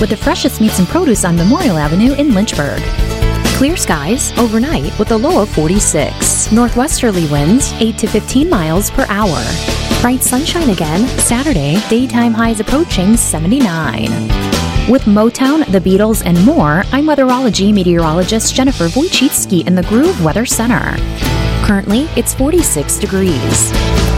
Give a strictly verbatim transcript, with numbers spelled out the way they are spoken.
with the freshest meats and produce on Memorial Avenue in Lynchburg. Clear skies overnight with a low of forty-six. Northwesterly winds eight to fifteen miles per hour. Bright sunshine again Saturday, daytime highs approaching seventy-nine. With Motown, the Beatles, and more, I'm weatherology meteorologist Jennifer Wojcicki in the Groove Weather Center. Currently, it's forty-six degrees.